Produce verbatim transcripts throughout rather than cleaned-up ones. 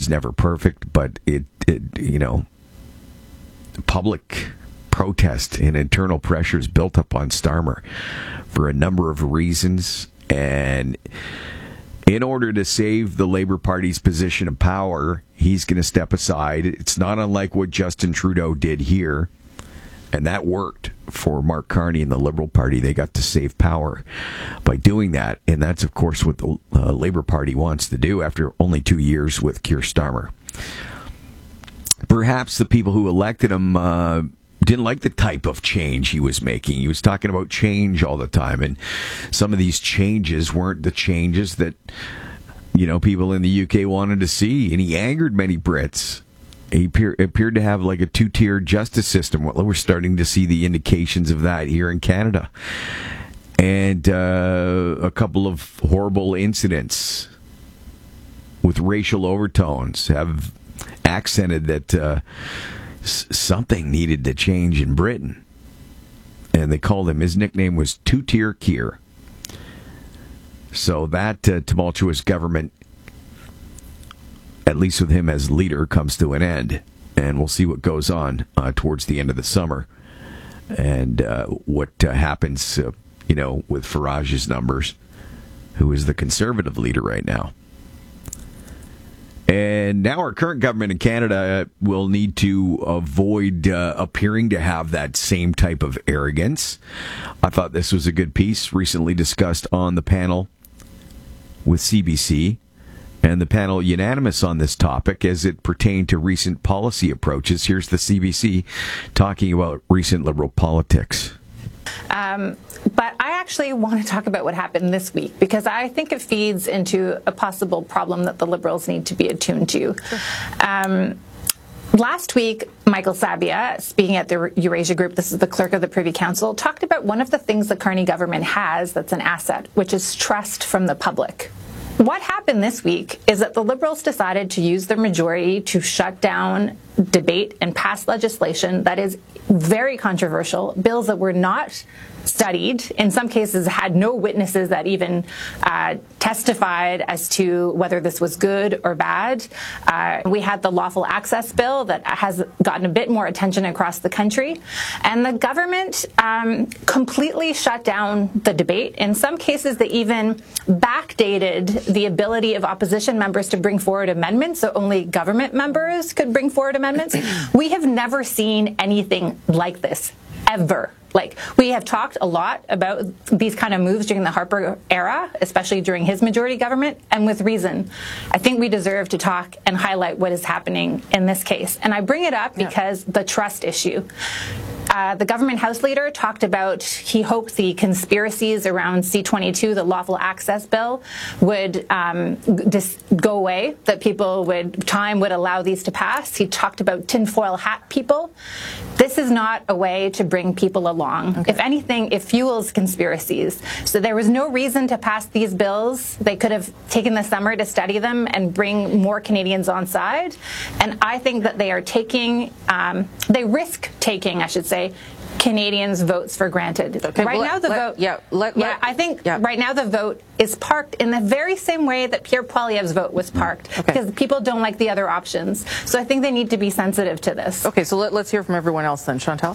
is never perfect, but it, it you know, public protest and internal pressures built up on Starmer for a number of reasons. And in order to save the Labour Party's position of power, he's going to step aside. It's not unlike what Justin Trudeau did here. And that worked for Mark Carney and the Liberal Party. They got to save power by doing that. And that's, of course, what the uh, Labour Party wants to do after only two years with Keir Starmer. Perhaps the people who elected him uh, didn't like the type of change he was making. He was talking about change all the time. And some of these changes weren't the changes that, you know, people in the U K wanted to see. And he angered many Brits. He appear, appeared to have like a two-tier justice system. Well, we're starting to see the indications of that here in Canada. And uh, a couple of horrible incidents with racial overtones have accented that uh, s- something needed to change in Britain. And they called him, his nickname was Two-Tier Keir. So that uh, tumultuous government, at least with him as leader, comes to an end. And we'll see what goes on uh, towards the end of the summer. And uh, what uh, happens, uh, you know, with Farage's numbers, who is the Conservative leader right now. And now our current government in Canada will need to avoid uh, appearing to have that same type of arrogance. I thought this was a good piece recently discussed on the panel with C B C. And the panel unanimous on this topic as it pertained to recent policy approaches. Here's the C B C talking about recent Liberal politics. Um, but I actually want to talk about what happened this week, because I think it feeds into a possible problem that the Liberals need to be attuned to. Sure. Um, Last week, Michael Sabia, speaking at the Eurasia Group, this is the clerk of the Privy Council, talked about one of the things the Carney government has that's an asset, which is trust from the public. What happened this week is that the Liberals decided to use their majority to shut down debate and pass legislation that is very controversial, bills that were not studied, in some cases had no witnesses that even uh, testified as to whether this was good or bad. Uh, we had the lawful access bill that has gotten a bit more attention across the country. And the government um, completely shut down the debate. In some cases, they even backdated the ability of opposition members to bring forward amendments, so only government members could bring forward amendments. We have never seen anything like this, ever. Like, we have talked a lot about these kind of moves during the Harper era, especially during his majority government, and with reason. I think we deserve to talk and highlight what is happening in this case. And I bring it up because yeah. the trust issue. Uh, the government House leader talked about he hoped the conspiracies around C twenty-two, the lawful access bill, would um, dis- go away, that people would, time would allow these to pass. He talked about tinfoil hat people. This is not a way to bring people along. Okay. If anything, it fuels conspiracies. So there was no reason to pass these bills. They could have taken the summer to study them and bring more Canadians on side. And I think that they are taking, um, they risk taking, I should say, Canadians' votes for granted. Okay, right well, now, the let, vote. Yeah, let, yeah. Let, I think yeah. right now the vote is parked in the very same way that Pierre Poilievre's vote was parked, okay. because people don't like the other options. So I think they need to be sensitive to this. Okay, so let, let's hear from everyone else then, Chantal.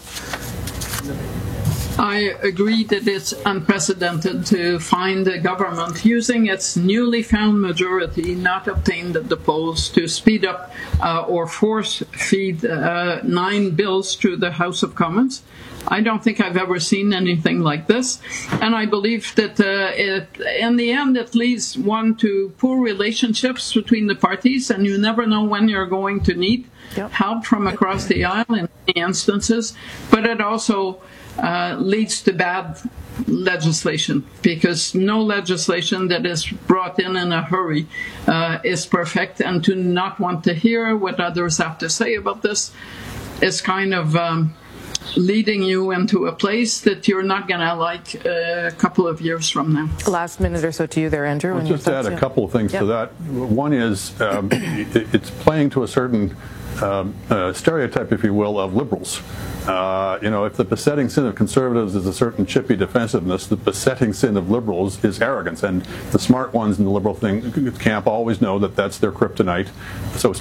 I agree that it's unprecedented to find the government using its newly found majority not obtained at the polls to speed up uh, or force feed uh, nine bills through the House of Commons. I don't think I've ever seen anything like this. And I believe that uh, it, in the end, it leads one to poor relationships between the parties, and you never know when you're going to need yep. help from across the aisle in many instances. But it also uh, leads to bad legislation, because no legislation that is brought in in a hurry uh, is perfect. And to not want to hear what others have to say about this is kind of Um, leading you into a place that you're not going to like uh, a couple of years from now. Last minute or so to you there, Andrew. I'll just add a couple of things yep. to that. One is um, it, it's playing to a certain um, uh, stereotype, if you will, of liberals. Uh, you know, if the besetting sin of conservatives is a certain chippy defensiveness, the besetting sin of liberals is arrogance. And the smart ones in the liberal thing camp always know that that's their kryptonite. So it's